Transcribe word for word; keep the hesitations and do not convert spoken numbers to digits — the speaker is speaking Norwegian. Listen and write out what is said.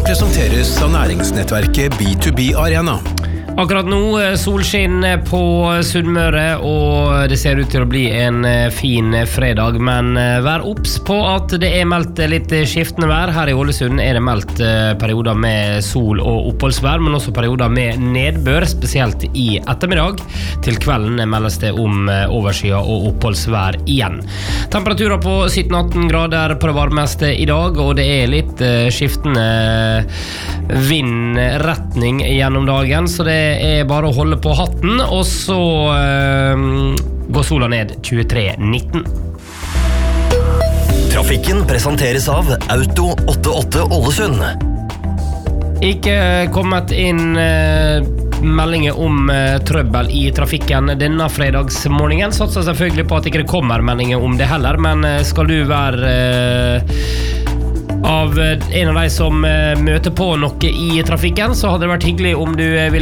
presenteres av næringsnettverket B to B Arena. Akkurat nå solskinn på Sunnmøre, og det ser ut til å bli en fin fredag, men vær obs på at det er meldt litt skiftende vær. Her i Ålesund er det meldt perioder med sol og oppholdsvær, men også perioder med nedbør, spesielt i ettermiddag. Til kvelden meldes det om overskya og oppholdsvær igjen. Temperaturer på sytten til atten grader på det varmeste i dag, og det er litt skiftende vindretning gjennom dagen, så det er bare å holde på hatten, og så øh, går sola ned tjuetre nitten. Trafikken presenteres av Auto åttiåtte Ålesund. Ikke kommet inn øh, meldinger om øh, trøbbel i trafikken denne fredagsmorgenen. Satser selvfølgelig på at ikke det kommer meldinger om det heller, men øh, skal du være øh, av en av de som møter på noe i trafikken, så hadde det vært hyggelig om du vil